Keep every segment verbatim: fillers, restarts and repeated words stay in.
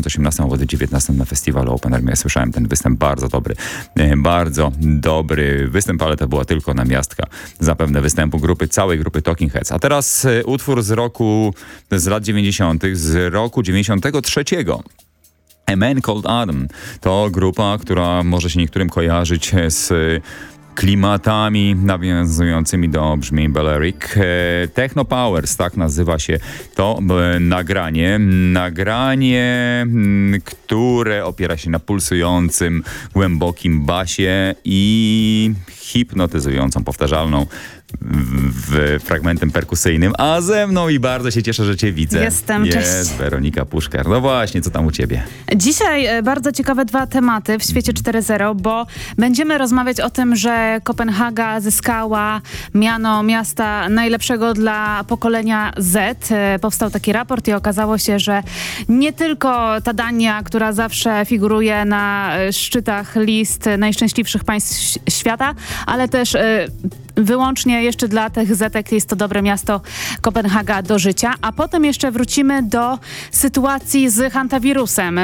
osiemnastym albo dziewiętnastym na festiwalu Open Air. Ja słyszałem ten występ, bardzo dobry. Bardzo dobry występ, ale to była tylko namiastka zapewne występu grupy, całej grupy Talking Heads. A teraz utwór z roku, z lat dziewięćdziesiątych, z roku dziewięćdziesiątego trzeciego. A Man Called Adam to grupa, która może się niektórym kojarzyć z klimatami nawiązującymi do brzmień Balearic. Techno Powers, tak nazywa się to nagranie. Nagranie, które opiera się na pulsującym, głębokim basie i hipnotyzującą, powtarzalną w fragmentem perkusyjnym, a ze mną i bardzo się cieszę, że cię widzę. Jestem, Jest cześć. Weronika Puszkar. No właśnie, co tam u ciebie? Dzisiaj bardzo ciekawe dwa tematy w świecie cztery zero, bo będziemy rozmawiać o tym, że Kopenhaga zyskała miano miasta najlepszego dla pokolenia Z. Powstał taki raport i okazało się, że nie tylko ta Dania, która zawsze figuruje na szczytach list najszczęśliwszych państw świata, ale też wyłącznie jeszcze dla tych zetek jest to dobre miasto Kopenhaga do życia. A potem jeszcze wrócimy do sytuacji z hantawirusem,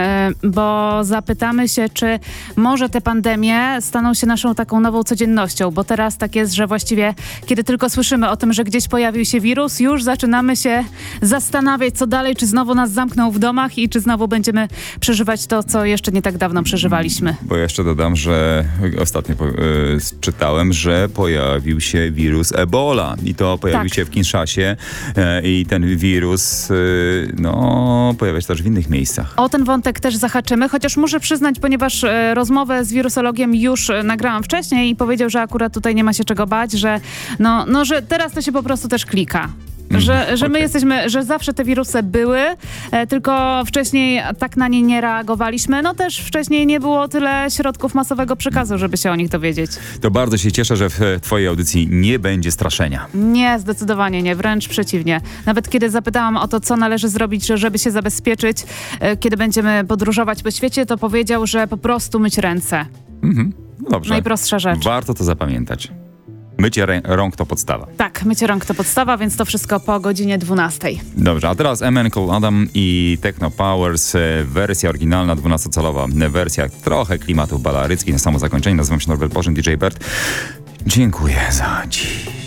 bo zapytamy się, czy może te pandemie staną się naszą taką nową codziennością, bo teraz tak jest, że właściwie kiedy tylko słyszymy o tym, że gdzieś pojawił się wirus, już zaczynamy się zastanawiać, co dalej, czy znowu nas zamkną w domach i czy znowu będziemy przeżywać to, co jeszcze nie tak dawno przeżywaliśmy. Bo jeszcze dodam, że ostatnio po, y, czytałem, że pojawił się wirus Ebola i to pojawił tak. się w Kinszasie y, i ten wirus y, no, pojawia się też w innych miejscach. O ten wątek też zahaczymy, chociaż muszę przyznać, ponieważ y, rozmowę z wirusologiem już y, nagrałam wcześniej i powiedział, że akurat tutaj nie ma się czego bać, że, no, no, że teraz to się po prostu też klika. Że, że my okay. jesteśmy, że zawsze te wirusy były, e, tylko wcześniej tak na nie nie reagowaliśmy. No też wcześniej nie było tyle środków masowego przekazu, żeby się o nich dowiedzieć. To bardzo się cieszę, że w twojej audycji nie będzie straszenia. Nie, zdecydowanie nie, wręcz przeciwnie. Nawet kiedy zapytałam o to, co należy zrobić, żeby się zabezpieczyć, e, kiedy będziemy podróżować po świecie, to powiedział, że po prostu myć ręce. Mhm. No dobrze. Najprostsza rzecz. Warto to zapamiętać. Mycie rąk to podstawa. Tak, mycie rąk to podstawa, więc to wszystko po godzinie dwunastej. Dobrze, a teraz A Man Called Adam i Techno Powers, wersja oryginalna, dwunastocalowa wersja, trochę klimatów balearyckich na samo zakończenie. Nazywam się Norbert Bożyn, D J Bert. Dziękuję za dziś.